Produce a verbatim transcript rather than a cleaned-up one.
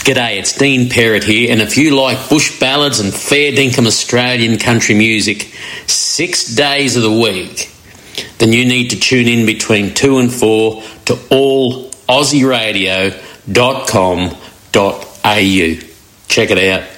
G'day, it's Dean Perrott here, and if you like bush ballads and fair dinkum Australian country music six days of the week, then you need to tune in between two and four to all aussie radio dot com dot a u. Check it out.